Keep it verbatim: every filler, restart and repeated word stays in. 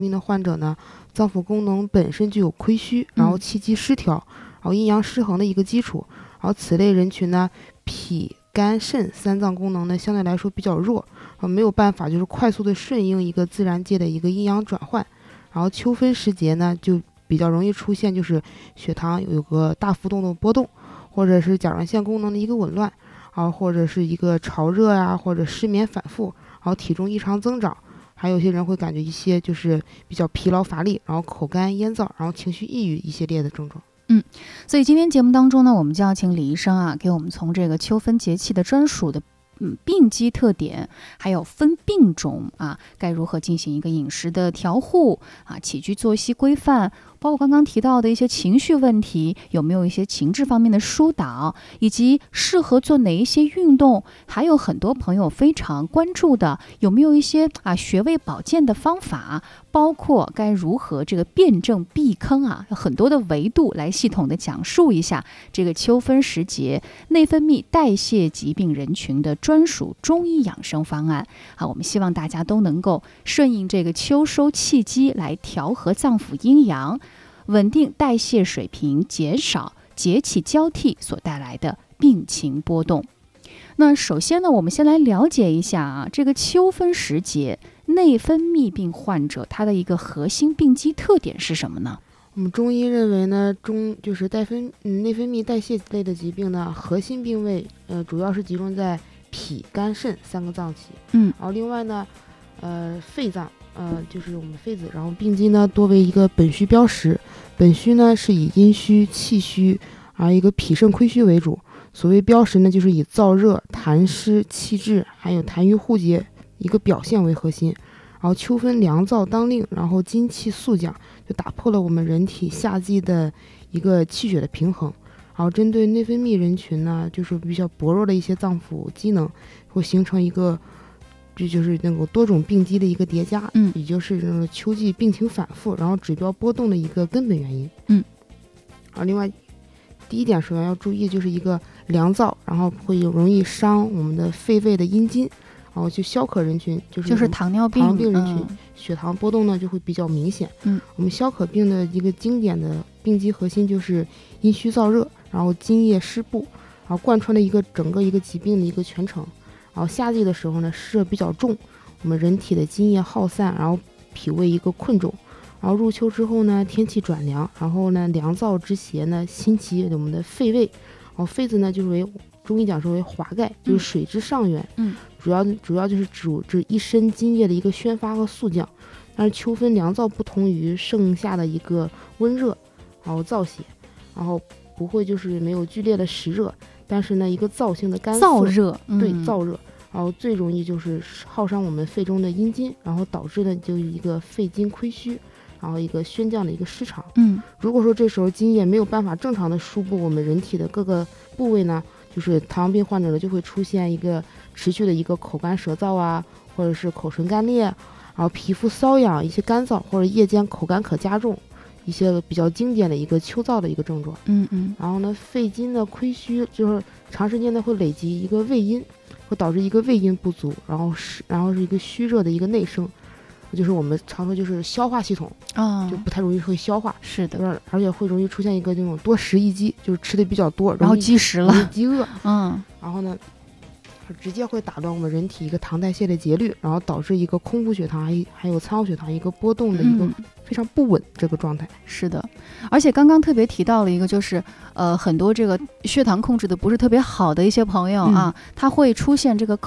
病的患者呢，脏腑功能本身就有亏虚，然后气机失调，然后阴阳失衡的一个基础。然后此类人群呢，脾、肝、肾三脏功能呢相对来说比较弱，呃，没有办法就是快速的顺应一个自然界的一个阴阳转换。然后秋分时节呢，就比较容易出现就是血糖有个大幅度的波动，或者是甲状腺功能的一个紊乱，然后或者是一个潮热啊，或者失眠反复，然后体重异常增长。还有些人会感觉一些就是比较疲劳乏力，然后口干咽燥，然后情绪抑郁一系列的症状。 嗯，所以今天节目当中呢，我们就要请李医生啊，给我们从这个秋分节气的专属的嗯病机特点，还有分病种啊，该如何进行一个饮食的调护啊，起居作息规范，包括刚刚提到的一些情绪问题，有没有一些情志方面的疏导，以及适合做哪一些运动，还有很多朋友非常关注的，有没有一些啊穴位保健的方法，包括该如何这个辨证避坑啊，有很多的维度来系统的讲述一下这个秋分时节内分泌代谢疾病人群的专属中医养生方案啊，我们希望大家都能够顺应这个秋收气机来调和脏腑阴阳，稳定代谢水平，减少节气交替所带来的病情波动。那首先呢，我们先来了解一下啊，这个秋分时节内分泌病患者他的一个核心病机特点是什么呢？ 我们中医认为呢，中就是代分嗯内分泌代谢类的疾病呢，核心病位呃主要是集中在脾、肝、肾三个脏器。 嗯， 然后另外呢，呃肺脏呃就是我们肺子，然后病机呢多为一个本虚标实，本虚呢是以阴虚、气虚，而一个脾肾亏虚为主。所谓标实呢，就是以燥热、痰湿、气滞，还有痰瘀互结一个表现为核心。然后秋分凉燥当令，然后精气速降，就打破了我们人体夏季的一个气血的平衡。然后针对内分泌人群呢，就是比较薄弱的一些脏腑机能，会形成一个这就是那个多种病机的一个叠加， 嗯， 也就是那个秋季病情反复，然后指标波动的一个根本原因。 嗯， 然后另外第一点首先要注意就是一个凉燥，然后会有容易伤我们的肺胃的阴经，然后就消渴人群，就是就是糖尿病， 糖尿病人群、 嗯、 血糖波动呢就会比较明显。 嗯， 我们消渴病的一个经典的病机核心就是阴虚燥热，然后津液湿布，然后贯穿了一个整个一个疾病的一个全程。然后夏季的时候呢，湿热比较重，我们人体的津液耗散，然后脾胃一个困重。然后入秋之后呢，天气转凉，然后呢凉燥之邪呢侵袭我们的肺胃，然后肺子呢就是为中医讲说为华盖，就是水之上源， 嗯， 主要主要就是主这一身津液的一个宣发和肃降。但是秋分凉燥不同于盛夏的一个温热，然后燥邪，然后不会就是没有剧烈的实热，但是呢一个燥性的干涩， 燥热，嗯、 对燥热，然后最容易就是耗伤我们肺中的阴津，然后导致呢就是一个肺经亏虚，然后一个宣降的一个失常。 嗯， 如果说这时候津液没有办法正常的输布我们人体的各个部位呢，就是糖尿病患者呢就会出现一个持续的一个口干舌燥啊，或者是口唇干裂，然后皮肤瘙痒，一些干燥，或者夜间口干可加重，一些比较经典的一个秋燥的一个症状。 嗯嗯， 然后呢，肺经的亏虚就是长时间的会累积一个胃阴，会导致一个胃阴不足，然后是然后是一个虚热的一个内生，就是我们常说就是消化系统啊、哦， 就不太容易会消化， 是的， 就是而且会容易出现一个那种多食易饥，就是吃的比较多， 然后积食了， 容易饥饿， 嗯， 然后呢，直接会打乱我们人体一个糖代谢的节律，然后导致一个空腹血糖还还有餐后血糖一个波动的一个非常不稳这个状态。 嗯、是的，而且刚刚特别提到了一个，就是呃很多这个血糖控制的不是特别好的一些朋友啊，嗯、他会出现这个